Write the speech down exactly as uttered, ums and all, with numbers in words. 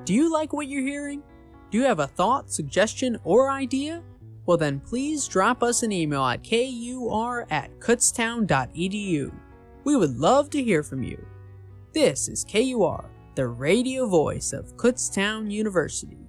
Do you like what you're hearing? Do you have a thought, suggestion, or idea? Well then please drop us an email at kur at kutztown dot e d u. We would love to hear from you. This is K U R, the radio voice of Kutztown University.